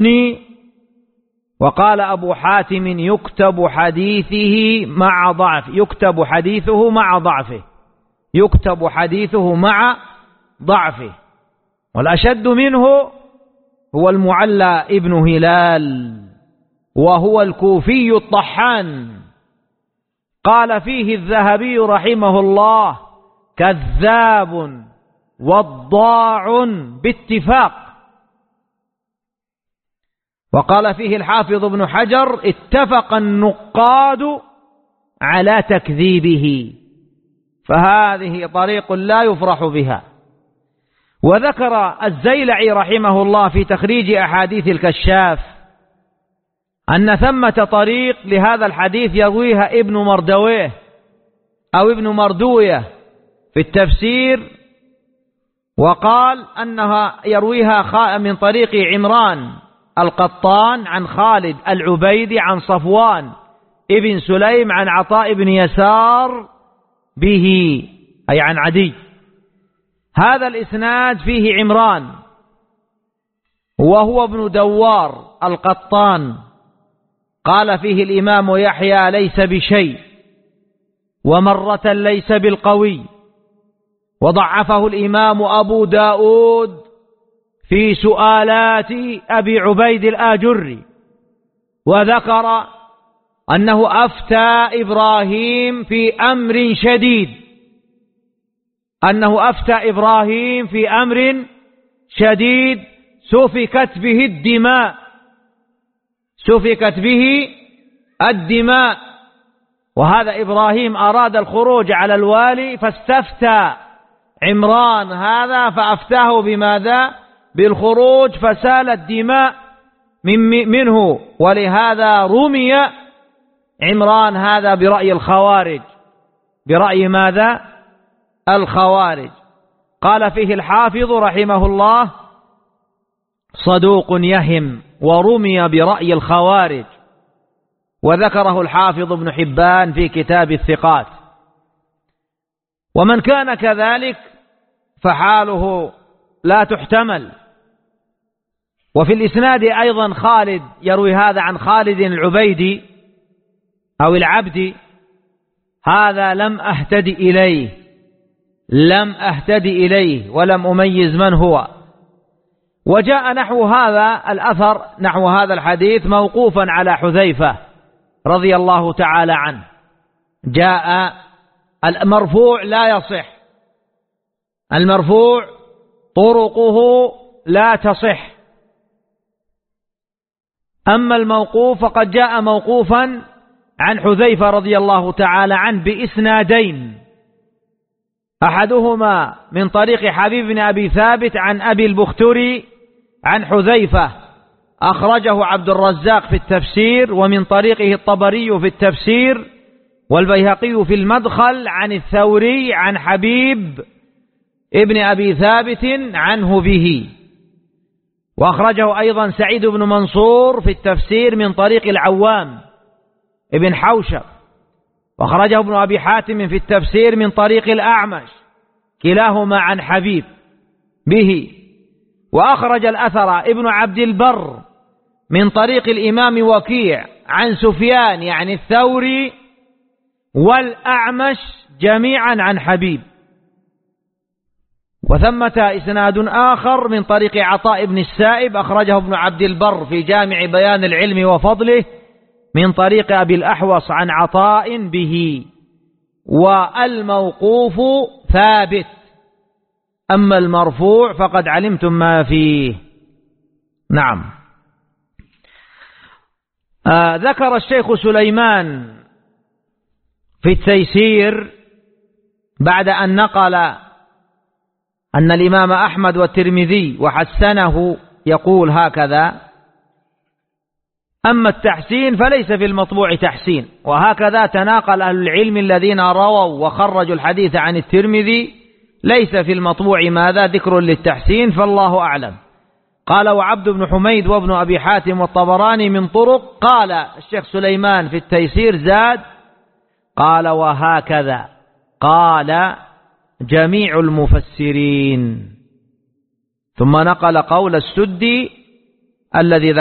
وقال أبو حاتم يكتب حديثه مع ضعفه، يكتب حديثه مع ضعفه، يكتب حديثه مع ضعفه. والأشد منه هو المعلى ابن هلال، وهو الكوفي الطحان، قال فيه الذهبي رحمه الله كذاب وضاع باتفاق. وقال فيه الحافظ ابن حجر اتفق النقاد على تكذيبه، فهذه طريق لا يفرح بها. وذكر الزيلعي رحمه الله في تخريج أحاديث الكشاف أن ثمة طريق لهذا الحديث يرويها ابن مردويه أو ابن مردوية في التفسير، وقال أنها يرويها من طريق عمران القطان عن خالد العبيدي عن صفوان ابن سليم عن عطاء بن يسار به، أي عن عدي. هذا الإسناد فيه عمران وهو ابن دوار القطان، قال فيه الإمام يحيى ليس بشيء، ومرة ليس بالقوي، وضعفه الإمام أبو داود في سؤالات أبي عبيد الآجري، وذكر أنه أفتى إبراهيم في أمر شديد، أنه أفتى إبراهيم في أمر شديد سفكت به الدماء، سفكت به الدماء. وهذا إبراهيم أراد الخروج على الوالي فاستفتى عمران هذا فأفتاه بماذا؟ بالخروج، فسالت دماء منه، ولهذا رمي عمران هذا برأي الخوارج، برأي ماذا؟ الخوارج. قال فيه الحافظ رحمه الله صدوق يهم، ورمي برأي الخوارج، وذكره الحافظ ابن حبان في كتاب الثقات. ومن كان كذلك فحاله لا تحتمل. وفي الإسناد أيضا خالد يروي هذا عن خالد العبيدي أو العبدي، هذا لم أهتدي إليه، لم أهتدي إليه ولم أميز من هو. وجاء نحو هذا الأثر، نحو هذا الحديث موقوفا على حذيفة رضي الله تعالى عنه. جاء المرفوع لا يصح، المرفوع طرقه لا تصح. أما الموقوف فقد جاء موقوفا عن حذيفة رضي الله تعالى عنه بإسنادين، أحدهما من طريق حبيب بن أبي ثابت عن أبي البختري عن حذيفة، أخرجه عبد الرزاق في التفسير، ومن طريقه الطبري في التفسير والبيهقي في المدخل عن الثوري عن حبيب ابن أبي ثابت عنه به. وأخرجه أيضا سعيد بن منصور في التفسير من طريق العوام ابن حوشب، وأخرجه ابن أبي حاتم في التفسير من طريق الأعمش، كلاهما عن حبيب به. وأخرج الأثر ابن عبد البر من طريق الإمام وكيع عن سفيان يعني الثوري والأعمش جميعا عن حبيب. وثمة إسناد آخر من طريق عطاء بن السائب، أخرجه ابن عبد البر في جامع بيان العلم وفضله من طريق أبي الأحوص عن عطاء به. والموقوف ثابت، أما المرفوع فقد علمتم ما فيه. نعم. ذكر الشيخ سليمان في التيسير بعد أن نقل أن الإمام أحمد والترمذي وحسنه يقول هكذا: أما التحسين فليس في المطبوع تحسين. وهكذا تناقل أهل العلم الذين رووا وخرجوا الحديث عن الترمذي، ليس في المطبوع ماذا؟ ذكر للتحسين، فالله أعلم. قال وعبد بن حميد وابن أبي حاتم والطبراني من طرق. قال الشيخ سليمان في التيسير زاد قال وهكذا قال جميع المفسرين، ثم نقل قول السدي الذي